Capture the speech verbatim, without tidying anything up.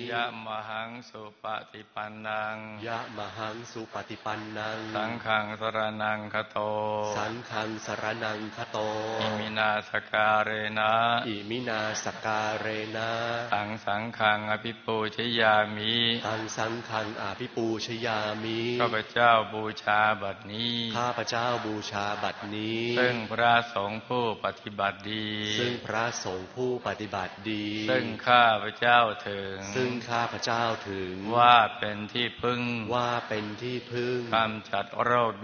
ยะมหังสุปฏิปันนังยะมหังสุปฏิปันนังสังฆังสรณังคโตสังฆังสรณังคโตอิมินาสการเรนะอิมินาสการเรนะตังสังฆังอภิปูชยามิตังสังฆังอภิปูชยามิข้าพเจ้าบูชาบัดนี้ข้าพเจ้าบูชาบัดนี้ซึ่งพระสงฆ์ผู้ปฏิบัติดีซึ่งพระสงฆ์ผู้ปฏิบัติดีซึ่งข้าพเจ้าถึงซึ่งข้าพเจ้าถึงว่าเป็นที่พึ่งว่าเป็นที่พึ่งกำจัดโรค